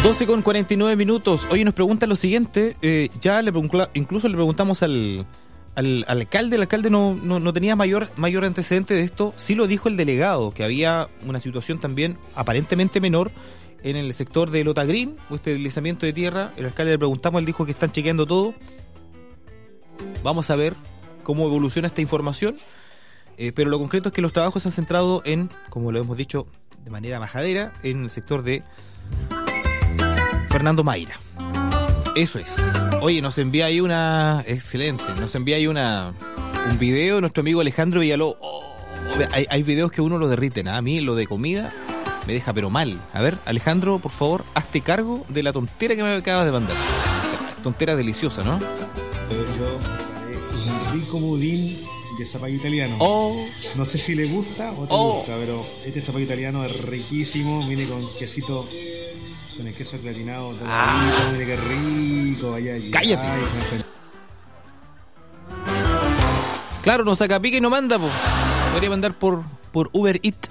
12:49. Oye, nos preguntan lo siguiente. Incluso le preguntamos al alcalde. El alcalde no tenía mayor antecedente de esto. Sí lo dijo el delegado, que había una situación también aparentemente menor en el sector de Lota Green, este deslizamiento de tierra. El alcalde le preguntamos, él dijo que están chequeando todo. Vamos a ver cómo evoluciona esta información. Pero lo concreto es que los trabajos se han centrado en, como lo hemos dicho de manera majadera, en el sector de Fernando Mayra. Eso es. Oye, nos envía ahí un video nuestro amigo Alejandro Villaló. Hay videos que uno lo derriten. A mí lo de comida me deja pero mal. A ver, Alejandro, por favor, hazte cargo de la tontera que me acabas de mandar. Tontera deliciosa, ¿no? Yo un rico budín de zapallo italiano. No sé si le gusta o te gusta, pero este zapallo italiano es riquísimo. Viene con quesito, con el queso gratinado. Mire qué rico. ¡Cállate! Claro, no saca pique y no manda, po. Podría mandar por Uber Eats.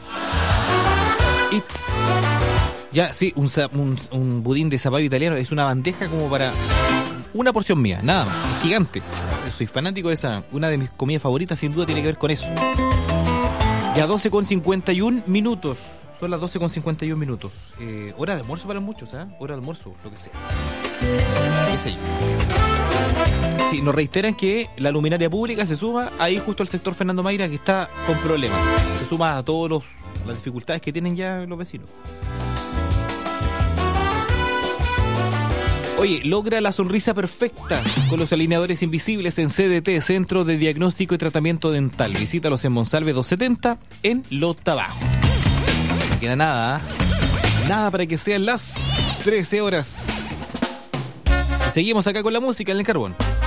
Ya, sí, un budín de zapallo italiano es una bandeja como para una porción mía, nada más, es gigante. Soy fanático de esa, una de mis comidas favoritas, sin duda tiene que ver con eso. Ya 12:51. Son las 12:51. Hora de almuerzo para muchos, ¿eh? Hora de almuerzo, lo que sea. ¿Qué sé yo? Sí, nos reiteran que la luminaria pública se suma ahí justo al sector Fernando Mayra, que está con problemas. Se suma a todas las dificultades que tienen ya los vecinos. Oye, logra la sonrisa perfecta con los alineadores invisibles en CDT, Centro de Diagnóstico y Tratamiento Dental. Visítalos en Monsalve 270 en Lota Bajo. No queda nada, nada para que sean las 13 horas. Y seguimos acá con la música en el carbón.